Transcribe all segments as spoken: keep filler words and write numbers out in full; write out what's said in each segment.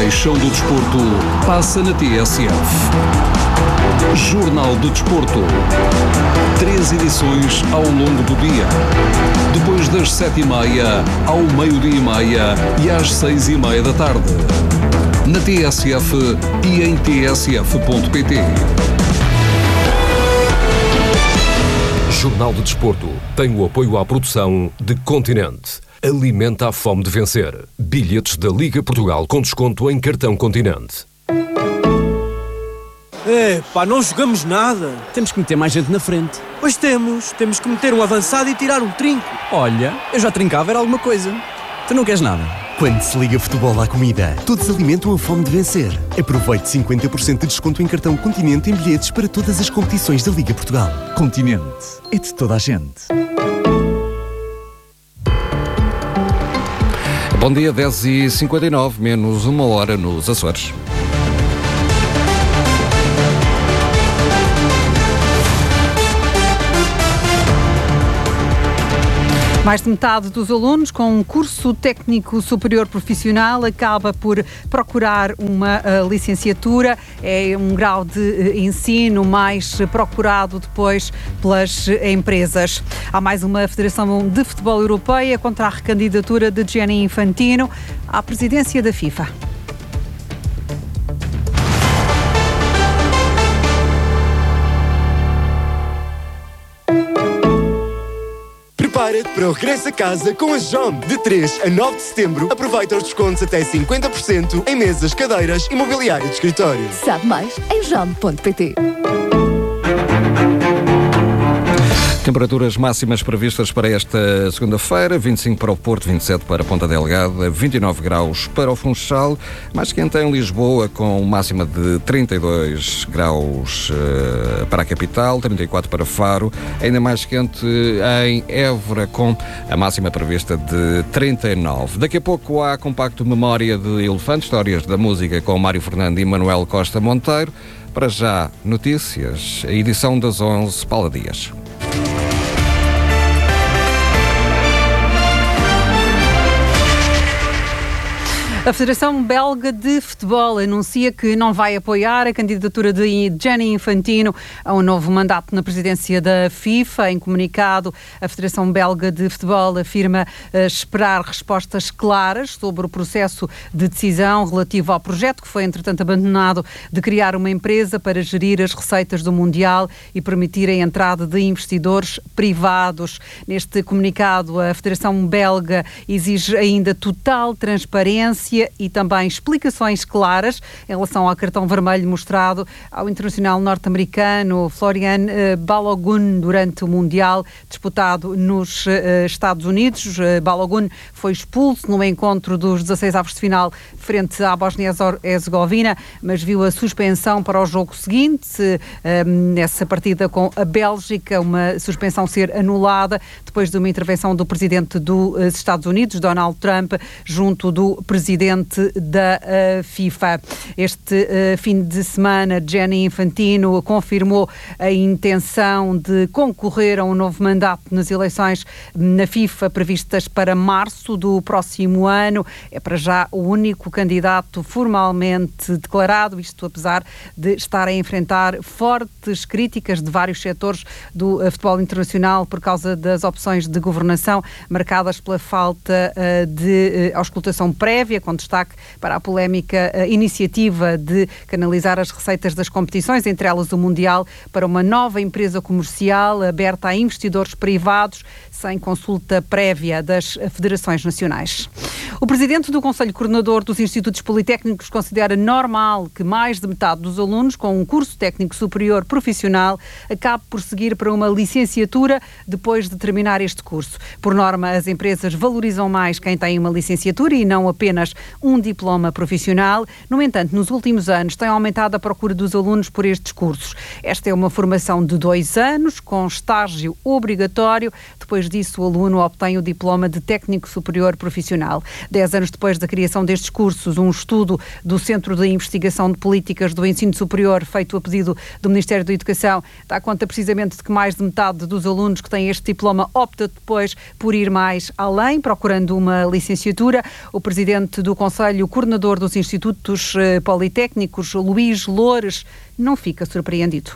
paixão do desporto passa na T S F. Jornal do Desporto. Três edições ao longo do dia. Depois das sete e meia, ao meio-dia e meia e às seis e meia da tarde. Na T S F e em t s f ponto p t. Jornal do Desporto tem o apoio à produção de Continente. Alimenta a fome de vencer. Bilhetes da Liga Portugal com desconto em cartão Continente. É, pá, não jogamos nada. Temos que meter mais gente na frente. Pois temos. Temos que meter um avançado e tirar um trinco. Olha, eu já trincava, era alguma coisa. Tu não queres nada? Quando se liga futebol à comida, todos alimentam a fome de vencer. Aproveite cinquenta por cento de desconto em cartão Continente em bilhetes para todas as competições da Liga Portugal. Continente. É de toda a gente. Bom dia, dez e cinquenta e nove, menos uma hora nos Açores. Mais de metade dos alunos com um curso técnico superior profissional acaba por procurar uma uh, licenciatura. É um grau de uh, ensino mais procurado depois pelas uh, empresas. Há mais uma Federação de Futebol Europeia contra a recandidatura de Gianni Infantino à presidência da FIFA. Prepara-te para o regresso a casa com a Jom. De três a nove de setembro, aproveita os descontos até cinquenta por cento em mesas, cadeiras e mobiliário de escritório. Sabe mais em jom ponto p t. Temperaturas máximas previstas para esta segunda-feira, vinte e cinco para o Porto, vinte e sete para Ponta Delgada, vinte e nove graus para o Funchal, mais quente em Lisboa, com máxima de trinta e dois graus uh, para a capital, trinta e quatro para Faro, ainda mais quente em Évora, com a máxima prevista de trinta e nove. Daqui a pouco há compacto Memória de Elefante, histórias da música com Mário Fernando e Manuel Costa Monteiro. Para já, notícias, a edição das onze, Paula Dias. A Federação Belga de Futebol anuncia que não vai apoiar a candidatura de Gianni Infantino a um novo mandato na presidência da FIFA. Em comunicado, a Federação Belga de Futebol afirma uh, esperar respostas claras sobre o processo de decisão relativo ao projeto que foi, entretanto, abandonado de criar uma empresa para gerir as receitas do Mundial e permitir a entrada de investidores privados. Neste comunicado, a Federação Belga exige ainda total transparência e também explicações claras em relação ao cartão vermelho mostrado ao internacional norte-americano Florian Balogun durante o Mundial disputado nos Estados Unidos. Balogun foi expulso no encontro dos dezasseis avos de final frente à Bósnia-Herzegovina, mas viu a suspensão para o jogo seguinte, nessa partida com a Bélgica, uma suspensão ser anulada depois de uma intervenção do presidente dos Estados Unidos, Donald Trump, junto do presidente da uh, FIFA. Este uh, fim de semana, Gianni Infantino confirmou a intenção de concorrer a um novo mandato nas eleições na FIFA previstas para março do próximo ano. É para já o único candidato formalmente declarado, isto apesar de estar a enfrentar fortes críticas de vários setores do uh, futebol internacional por causa das opções de governação marcadas pela falta uh, de uh, auscultação prévia, com destaque para a polémica a iniciativa de canalizar as receitas das competições, entre elas o Mundial, para uma nova empresa comercial aberta a investidores privados, sem consulta prévia das federações nacionais. O presidente do Conselho Coordenador dos Institutos Politécnicos considera normal que mais de metade dos alunos com um curso técnico superior profissional acabe por seguir para uma licenciatura depois de terminar este curso. Por norma, as empresas valorizam mais quem tem uma licenciatura e não apenas um diploma profissional. No entanto, nos últimos anos tem aumentado a procura dos alunos por estes cursos. Esta é uma formação de dois anos, com estágio obrigatório. Depois disso, o aluno obtém o diploma de técnico superior profissional. Dez anos depois da criação destes cursos, um estudo do Centro de Investigação de Políticas do Ensino Superior, feito a pedido do Ministério da Educação, dá conta precisamente de que mais de metade dos alunos que têm este diploma opta depois por ir mais além, procurando uma licenciatura. O presidente do do Conselho Coordenador dos Institutos Politécnicos, Luís Loures, não fica surpreendido.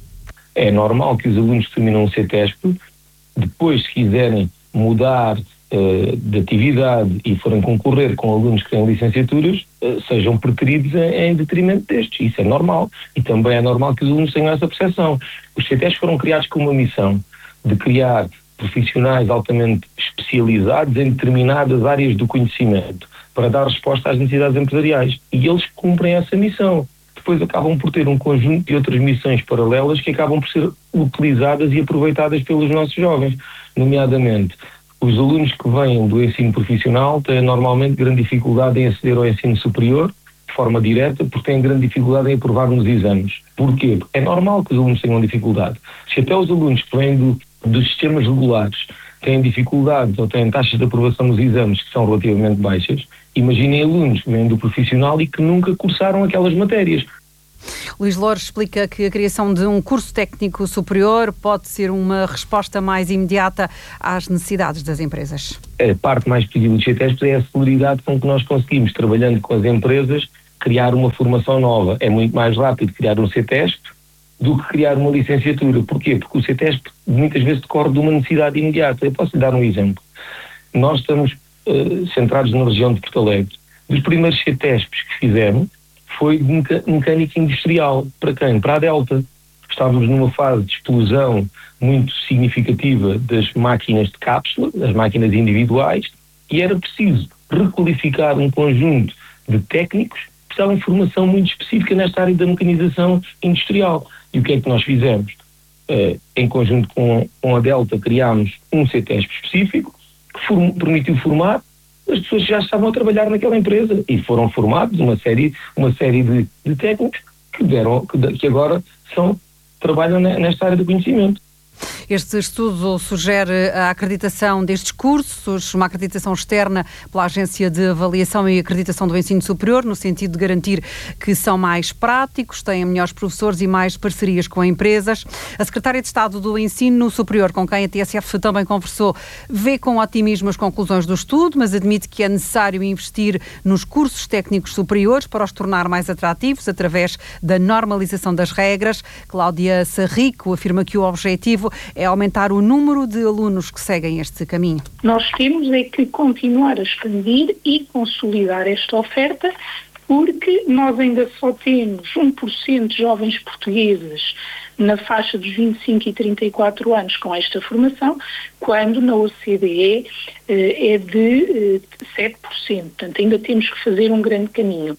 É normal que os alunos que terminam o CETESP, depois, se quiserem mudar uh, de atividade e forem concorrer com alunos que têm licenciaturas, uh, sejam preteridos em, em detrimento destes. Isso é normal. E também é normal que os alunos tenham essa percepção. Os CETESP foram criados com uma missão de criar profissionais altamente especializados em determinadas áreas do conhecimento para dar resposta às necessidades empresariais. E eles cumprem essa missão. Depois acabam por ter um conjunto de outras missões paralelas que acabam por ser utilizadas e aproveitadas pelos nossos jovens. Nomeadamente, os alunos que vêm do ensino profissional têm normalmente grande dificuldade em aceder ao ensino superior de forma direta, porque têm grande dificuldade em aprovar nos exames. Porquê? É normal que os alunos tenham dificuldade. Se até os alunos que vêm do, dos sistemas regulares têm dificuldades ou têm taxas de aprovação nos exames que são relativamente baixas, imaginem alunos que vêm do profissional e que nunca cursaram aquelas matérias. Luís Loures explica que a criação de um curso técnico superior pode ser uma resposta mais imediata às necessidades das empresas. A parte mais positiva do CETESP é a celeridade com que nós conseguimos, trabalhando com as empresas, criar uma formação nova. É muito mais rápido criar um CETESP do que criar uma licenciatura. Porquê? Porque o CETESP muitas vezes decorre de uma necessidade imediata. Eu posso lhe dar um exemplo. Nós estamos uh, centrados na região de Porto Alegre. Dos primeiros CETESPs que fizemos foi de meca- mecânica industrial. Para quem? Para a Delta. Estávamos numa fase de explosão muito significativa das máquinas de cápsula, das máquinas individuais, e era preciso requalificar um conjunto de técnicos que precisavam de formação muito específica nesta área da mecanização industrial. E o que é que nós fizemos? Uh, em conjunto com, com a Delta, criámos um CETESP específico que form- permitiu formar as pessoas que já estavam a trabalhar naquela empresa e foram formados uma série, uma série de, de técnicos que, deram, que, que agora são, trabalham nesta área do conhecimento. Este estudo sugere a acreditação destes cursos, uma acreditação externa pela Agência de Avaliação e Acreditação do Ensino Superior, no sentido de garantir que são mais práticos, têm melhores professores e mais parcerias com empresas. A Secretária de Estado do Ensino Superior, com quem a T S F também conversou, vê com otimismo as conclusões do estudo, mas admite que é necessário investir nos cursos técnicos superiores para os tornar mais atrativos através da normalização das regras. Cláudia Sarrico afirma que o objetivo é aumentar o número de alunos que seguem este caminho. Nós temos é que continuar a expandir e consolidar esta oferta, porque nós ainda só temos um por cento de jovens portugueses na faixa dos vinte e cinco e trinta e quatro anos com esta formação, quando na O C D E eh, é de eh, sete por cento. Portanto, ainda temos que fazer um grande caminho.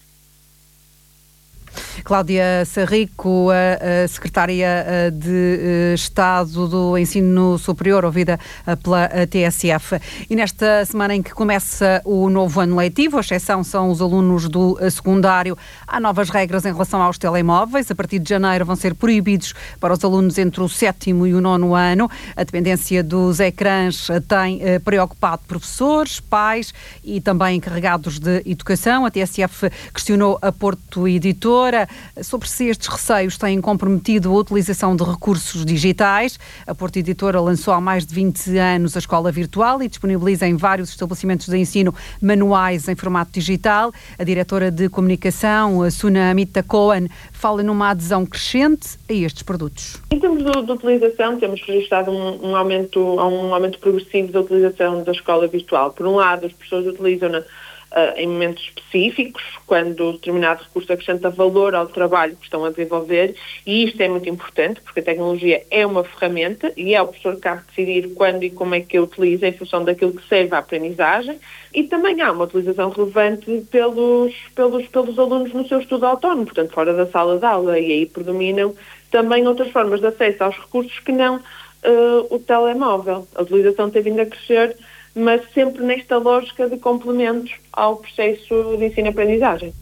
Cláudia Sarrico, a Secretária de Estado do Ensino Superior, ouvida pela T S F. E nesta semana em que começa o novo ano letivo, a exceção são os alunos do secundário, há novas regras em relação aos telemóveis. A partir de janeiro vão ser proibidos para os alunos entre o sétimo e o nono ano. A dependência dos ecrãs tem preocupado professores, pais e também encarregados de educação. A T S F questionou a Porto Editora sobre se estes receios têm comprometido a utilização de recursos digitais. A Porto Editora lançou há mais de vinte anos a escola virtual e disponibiliza em vários estabelecimentos de ensino manuais em formato digital. A diretora de comunicação, a Suna Amita Cohen, fala numa adesão crescente a estes produtos. Em termos de, de utilização, temos registrado um, um, aumento, um aumento progressivo da utilização da escola virtual. Por um lado, as pessoas utilizam-na Uh, em momentos específicos, quando determinado recurso acrescenta valor ao trabalho que estão a desenvolver, e isto é muito importante, porque a tecnologia é uma ferramenta e é o professor que cabe decidir quando e como é que a utiliza em função daquilo que serve à aprendizagem, e também há uma utilização relevante pelos, pelos, pelos alunos no seu estudo autónomo, portanto fora da sala de aula, e aí predominam também outras formas de acesso aos recursos que não uh, o telemóvel. A utilização tem vindo a crescer, mas sempre nesta lógica de complementos ao processo de ensino-aprendizagem.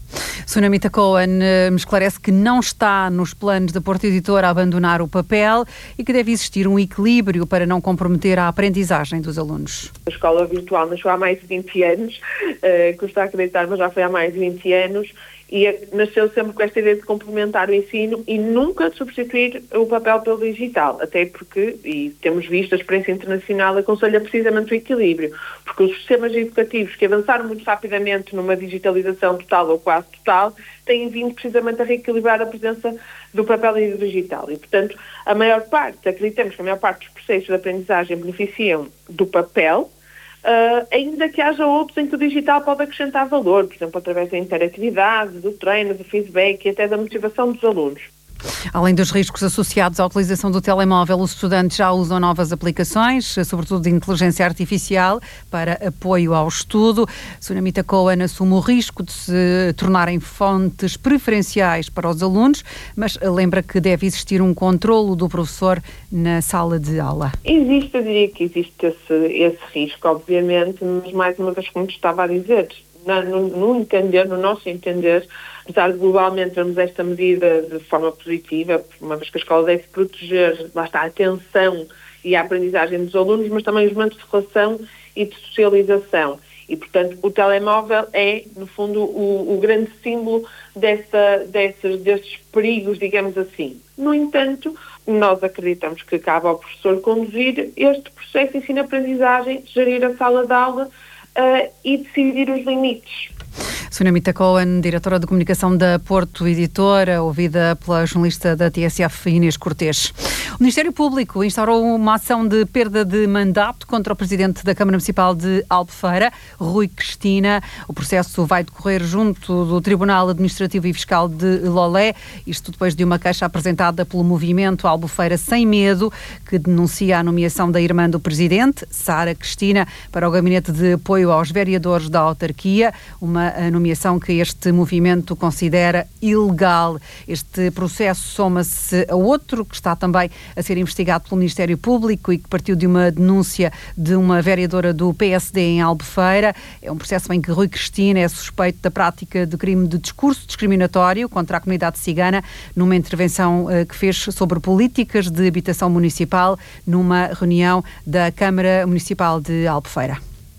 Sunamita Cohen me esclarece que não está nos planos da Porto Editora abandonar o papel e que deve existir um equilíbrio para não comprometer a aprendizagem dos alunos. A escola virtual nasceu há mais de vinte anos, uh, custa acreditar, mas já foi há mais de vinte anos, e nasceu sempre com esta ideia de complementar o ensino e nunca de substituir o papel pelo digital, até porque, e temos visto, a experiência internacional aconselha precisamente o equilíbrio, porque os sistemas educativos que avançaram muito rapidamente numa digitalização total ou quase total, têm vindo precisamente a reequilibrar a presença do papel e do digital. E, portanto, a maior parte, acreditamos que a maior parte dos processos de aprendizagem beneficiam do papel, Uh, ainda que haja outros em que o digital pode acrescentar valor, por exemplo, através da interatividade, do treino, do feedback e até da motivação dos alunos. Além dos riscos associados à utilização do telemóvel, os estudantes já usam novas aplicações, sobretudo de inteligência artificial, para apoio ao estudo. Sunamita Cohen assume o risco de se tornarem fontes preferenciais para os alunos, mas lembra que deve existir um controlo do professor na sala de aula. Existe, eu diria que existe esse, esse risco, obviamente, mas mais uma vez, como estava a dizer, no, no entender, no nosso entender, apesar de globalmente vermos esta medida de forma positiva, uma vez que a escola deve proteger, lá está, a atenção e a aprendizagem dos alunos, mas também os momentos de relação e de socialização. E, portanto, o telemóvel é, no fundo, o, o grande símbolo dessa, dessas, destes perigos, digamos assim. No entanto, nós acreditamos que cabe ao professor conduzir este processo de ensino-aprendizagem, gerir a sala de aula uh, e decidir os limites. Sunamita Cohen, diretora de comunicação da Porto Editora, ouvida pela jornalista da T S F, Inês Cortês. O Ministério Público instaurou uma ação de perda de mandato contra o presidente da Câmara Municipal de Albufeira, Rui Cristina. O processo vai decorrer junto do Tribunal Administrativo e Fiscal de Lolé, isto depois de uma queixa apresentada pelo movimento Albufeira Sem Medo, que denuncia a nomeação da irmã do presidente, Sara Cristina, para o Gabinete de Apoio aos Vereadores da Autarquia, uma nomeação que este movimento considera ilegal. Este processo soma-se a outro que está também a ser investigado pelo Ministério Público e que partiu de uma denúncia de uma vereadora do P S D em Albufeira. É um processo em que Rui Cristina é suspeito da prática de crime de discurso discriminatório contra a comunidade cigana numa intervenção uh, que fez sobre políticas de habitação municipal numa reunião da Câmara Municipal de Albufeira.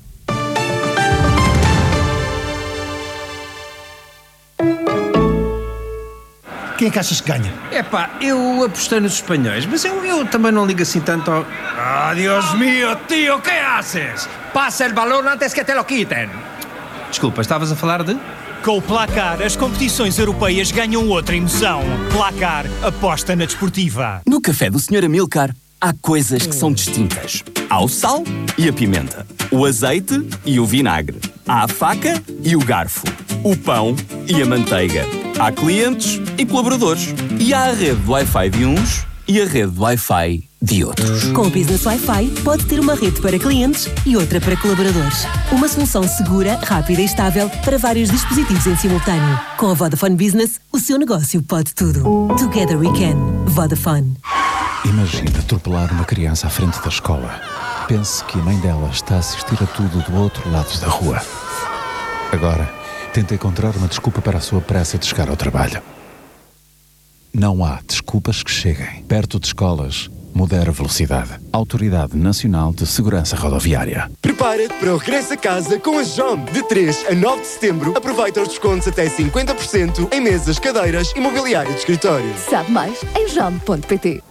Quem é que achas que ganha? Epá, eu apostei nos espanhóis, mas eu, eu também não ligo assim tanto ao... Ah, Dios mío, tío, ¿qué haces? Pasa el balón antes que te lo quiten. Desculpa, estavas a falar de... Com o Placar, as competições europeias ganham outra emoção. Placar, aposta na desportiva. No café do senhor Amilcar, há coisas que são distintas. Há o sal e a pimenta, o azeite e o vinagre, há a faca e o garfo, o pão e a manteiga. Há clientes e colaboradores. E há a rede de Wi-Fi de uns e a rede de Wi-Fi de outros. Com o Business Wi-Fi, pode ter uma rede para clientes e outra para colaboradores. Uma solução segura, rápida e estável para vários dispositivos em simultâneo. Com a Vodafone Business, o seu negócio pode tudo. Together we can. Vodafone. Imagina atropelar uma criança à frente da escola. Pense que a mãe dela está a assistir a tudo do outro lado da rua. Agora, tenta encontrar uma desculpa para a sua pressa de chegar ao trabalho. Não há desculpas que cheguem. Perto de escolas, modera a velocidade. Autoridade Nacional de Segurança Rodoviária. Prepara-te para o regresso a casa com a Jom. De três a nove de setembro, aproveita os descontos até cinquenta por cento em mesas, cadeiras e mobiliário de escritório. Sabe mais em jom ponto pt.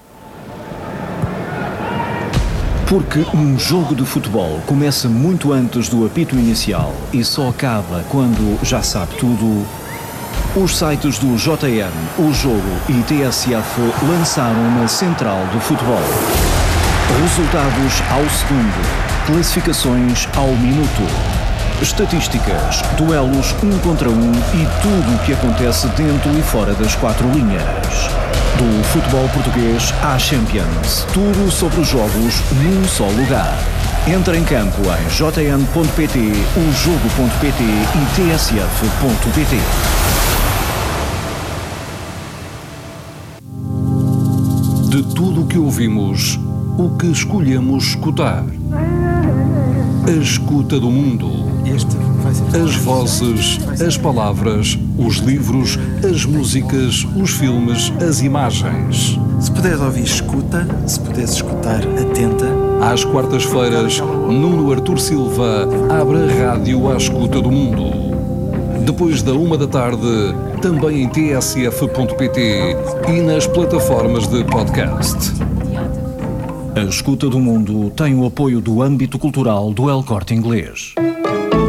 Porque um jogo de futebol começa muito antes do apito inicial e só acaba quando já sabe tudo, os sites do J N, O Jogo e T S F lançaram uma central do futebol. Resultados ao segundo, classificações ao minuto, estatísticas, duelos um contra um e tudo o que acontece dentro e fora das quatro linhas. Do futebol português à Champions. Tudo sobre os jogos num só lugar. Entra em campo em j n ponto p t, o jogo ponto p t e t s f ponto p t. De tudo o que ouvimos, o que escolhemos escutar. A escuta do mundo. Este vai ser. As vozes, as palavras, os livros, as músicas, os filmes, as imagens. Se puderes ouvir, escuta. Se puderes escutar, atenta. Às quartas-feiras, Nuno Artur Silva abre a rádio à escuta do mundo. Depois da uma da tarde, também em t s f ponto p t e nas plataformas de podcast. A Escuta do Mundo tem o apoio do âmbito cultural do El Corte Inglês.